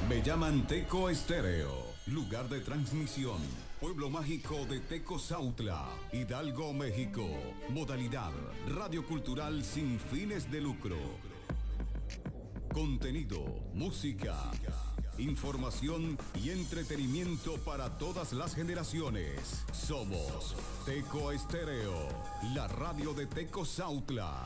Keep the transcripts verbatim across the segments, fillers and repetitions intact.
Me llaman Teco Estéreo, lugar de transmisión, pueblo mágico de Tecozautla, Hidalgo, México. Modalidad, radio cultural sin fines de lucro. Contenido, música, información y entretenimiento para todas las generaciones. Somos Teco Estéreo, la radio de Tecozautla.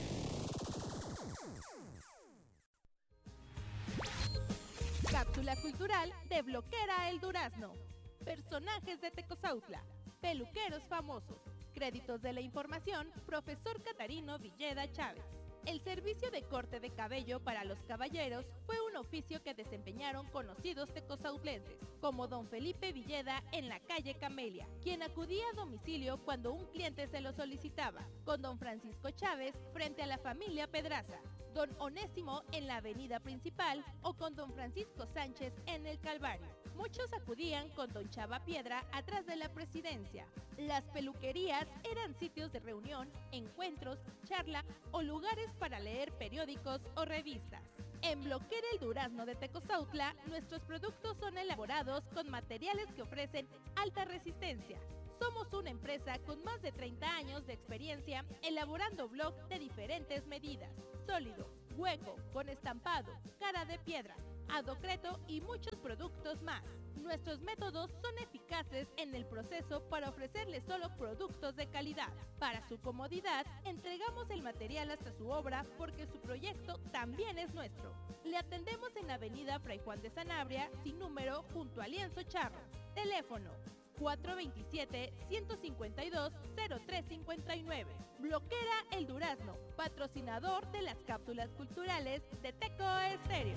Cápsula cultural de Bloquera El Durazno. Personajes de Tecozautla. Peluqueros famosos. Créditos de la información, profesor Catarino Villeda Chávez. El servicio de corte de cabello para los caballeros fue un oficio que desempeñaron conocidos tecozautlenses, como don Felipe Villeda en la calle Camelia, quien acudía a domicilio cuando un cliente se lo solicitaba, con don Francisco Chávez frente a la familia Pedraza, don Onésimo en la avenida principal o con don Francisco Sánchez en el Calvario. Muchos acudían con don Chava Piedra atrás de la presidencia. Las peluquerías eran sitios de reunión, encuentros, charla o lugares para leer periódicos o revistas. En Bloquera El Durazno de Tecozautla, nuestros productos son elaborados con materiales que ofrecen alta resistencia. Somos una empresa con más de treinta años de experiencia elaborando bloc de diferentes medidas: sólido, hueco, con estampado, cara de piedra, adocreto y muchos productos más. Nuestros métodos son eficaces en el proceso para ofrecerles solo productos de calidad. Para su comodidad, entregamos el material hasta su obra porque su proyecto también es nuestro. Le atendemos en Avenida Fray Juan de Sanabria, sin número, junto a Lienzo Charro. Teléfono cuatro veintisiete, ciento cincuenta y dos, cero tres cincuenta y nueve. Bloquera El Durazno, patrocinador de las cápsulas culturales de Teco Estéreo.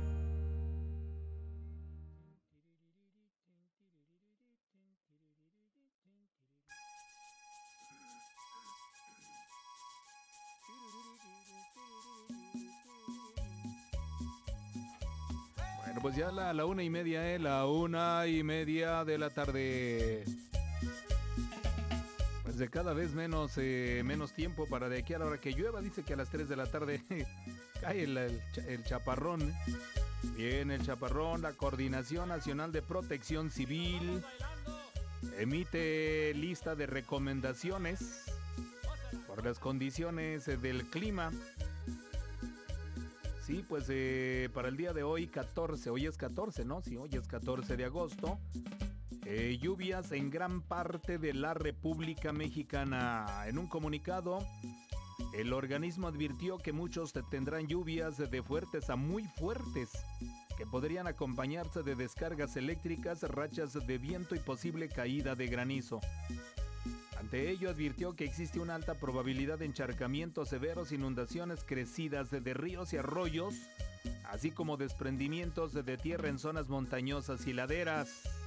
Bueno, pues ya la, la una y media, ¿eh? La una y media de la tarde. Pues de cada vez menos, eh, menos tiempo para de aquí a la hora que llueva. Dice que a las tres de la tarde cae el, el, el chaparrón. Bien, el chaparrón. La Coordinación Nacional de Protección Civil emite lista de recomendaciones por las condiciones del clima. Sí, pues eh, para el día de hoy, catorce, hoy es catorce, ¿no? Sí, hoy es catorce de agosto. Eh, lluvias en gran parte de la República Mexicana. En un comunicado, el organismo advirtió que muchos tendrán lluvias de fuertes a muy fuertes, que podrían acompañarse de descargas eléctricas, rachas de viento y posible caída de granizo. Ante ello, advirtió que existe una alta probabilidad de encharcamientos severos, inundaciones crecidas de ríos y arroyos, así como desprendimientos de tierra en zonas montañosas y laderas.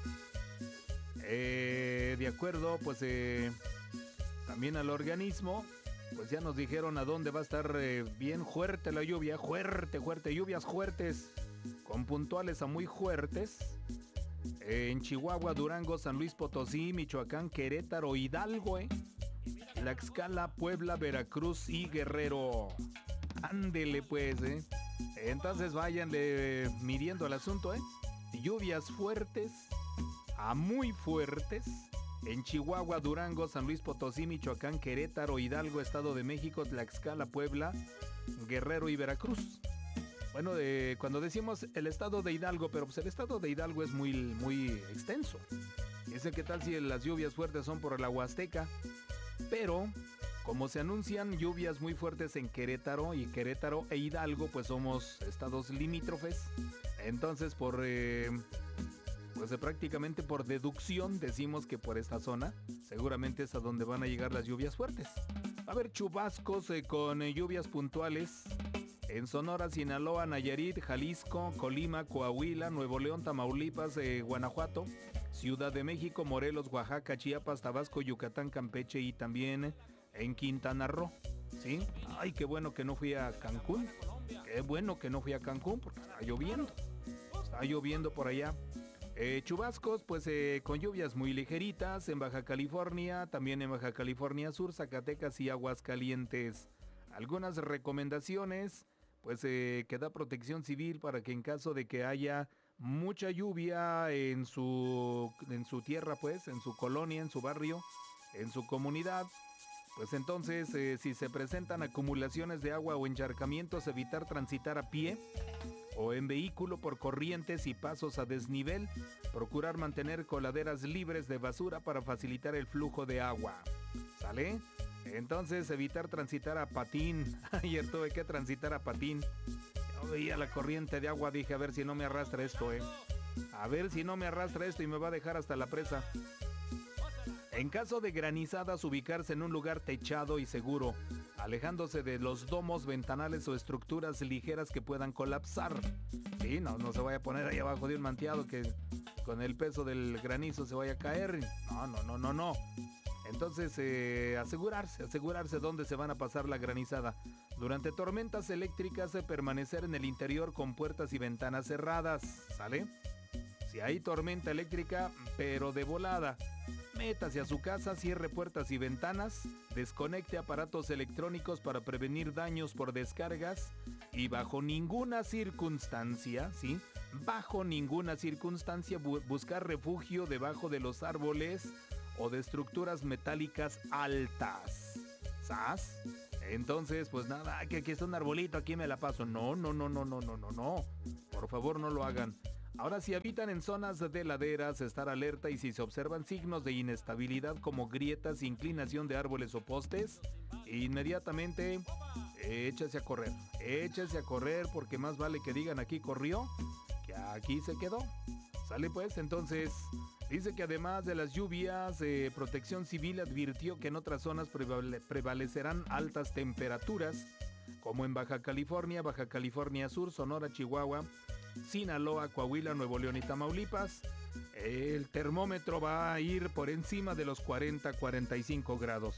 Eh, de acuerdo, pues eh, también al organismo, pues ya nos dijeron a dónde va a estar eh, bien fuerte la lluvia, fuerte, fuerte, lluvias fuertes, con puntuales a muy fuertes. En Chihuahua, Durango, San Luis Potosí, Michoacán, Querétaro, Hidalgo, eh. Tlaxcala, Puebla, Veracruz y Guerrero. Ándele pues, eh. Entonces váyanle midiendo el asunto, eh. Lluvias fuertes a muy fuertes en Chihuahua, Durango, San Luis Potosí, Michoacán, Querétaro, Hidalgo, Estado de México, Tlaxcala, Puebla, Guerrero y Veracruz. Bueno, de, cuando decimos el estado de Hidalgo, pero pues el estado de Hidalgo es muy, muy extenso. Ese qué tal si las lluvias fuertes son por la Huasteca. Pero, como se anuncian lluvias muy fuertes en Querétaro, y Querétaro e Hidalgo, pues somos estados limítrofes. Entonces, por, eh, pues eh, prácticamente por deducción, decimos que por esta zona, seguramente es a donde van a llegar las lluvias fuertes. Va a haber chubascos eh, con eh, lluvias puntuales en Sonora, Sinaloa, Nayarit, Jalisco, Colima, Coahuila, Nuevo León, Tamaulipas, eh, Guanajuato, Ciudad de México, Morelos, Oaxaca, Chiapas, Tabasco, Yucatán, Campeche y también en Quintana Roo. ¿Sí? Ay, qué bueno que no fui a Cancún. Qué bueno que no fui a Cancún porque está lloviendo. Está lloviendo por allá. Eh, chubascos, pues eh, con lluvias muy ligeritas en Baja California, también en Baja California Sur, Zacatecas y Aguascalientes. Algunas recomendaciones, pues eh, que da Protección Civil para que en caso de que haya mucha lluvia en su, en su tierra, pues, en su colonia, en su barrio, en su comunidad, pues entonces eh, si se presentan acumulaciones de agua o encharcamientos, evitar transitar a pie o en vehículo por corrientes y pasos a desnivel, procurar mantener coladeras libres de basura para facilitar el flujo de agua. ¿Sale? Entonces evitar transitar a patín. Ayer tuve que transitar a patín. Yo veía la corriente de agua, dije a ver si no me arrastra esto, eh. A ver si no me arrastra esto y me va a dejar hasta la presa. En caso de granizadas, ubicarse en un lugar techado y seguro, alejándose de los domos, ventanales o estructuras ligeras que puedan colapsar. Sí, no, no se vaya a poner ahí abajo de un manteado que con el peso del granizo se vaya a caer. No, no, no, no, no. Entonces, eh, asegurarse, asegurarse dónde se van a pasar la granizada. Durante tormentas eléctricas, eh, permanecer en el interior con puertas y ventanas cerradas, ¿sale? Si hay tormenta eléctrica, pero de volada, métase a su casa, cierre puertas y ventanas, desconecte aparatos electrónicos para prevenir daños por descargas y bajo ninguna circunstancia, ¿sí? Bajo ninguna circunstancia bu- buscar refugio debajo de los árboles o de estructuras metálicas altas. ¿Sas? Entonces, pues nada, que aquí está un arbolito, aquí me la paso. No, no, no, no, no, no, no, no. Por favor, no lo hagan. Ahora, si habitan en zonas de laderas, estar alerta y si se observan signos de inestabilidad como grietas, inclinación de árboles o postes, inmediatamente eh, échase a correr. Échase a correr porque más vale que digan aquí corrió que aquí se quedó. ¿Sale pues? Entonces, dice que además de las lluvias, eh, Protección Civil advirtió que en otras zonas prevale- prevalecerán altas temperaturas, como en Baja California, Baja California Sur, Sonora, Chihuahua, Sinaloa, Coahuila, Nuevo León y Tamaulipas. El termómetro va a ir por encima de los cuarenta a cuarenta y cinco grados.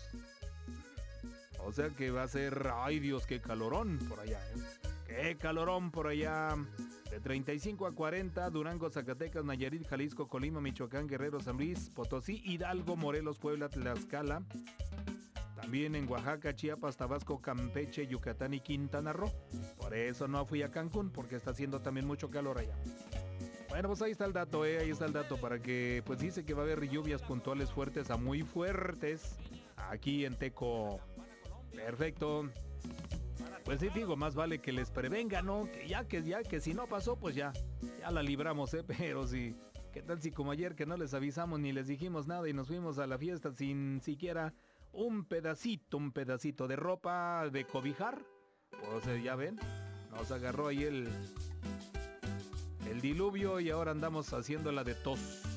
O sea que va a ser, ay Dios, qué calorón por allá, ¿eh? Qué calorón por allá. De treinta y cinco a cuarenta, Durango, Zacatecas, Nayarit, Jalisco, Colima, Michoacán, Guerrero, San Luis, Potosí, Hidalgo, Morelos, Puebla, Tlaxcala. También en Oaxaca, Chiapas, Tabasco, Campeche, Yucatán y Quintana Roo. Por eso no fui a Cancún, porque está haciendo también mucho calor allá. Bueno, pues ahí está el dato, eh, ahí está el dato para que, pues dice que va a haber lluvias puntuales fuertes a muy fuertes aquí en Teco. Perfecto. Pues sí, digo, más vale que les prevenga, ¿no? Que ya que ya que si no pasó, pues ya, ya la libramos, ¿eh? Pero sí, ¿qué tal si como ayer que no les avisamos ni les dijimos nada y nos fuimos a la fiesta sin siquiera un pedacito, un pedacito de ropa de cobijar? Pues eh, ya ven, nos agarró ahí el, el diluvio y ahora andamos haciéndola de tos.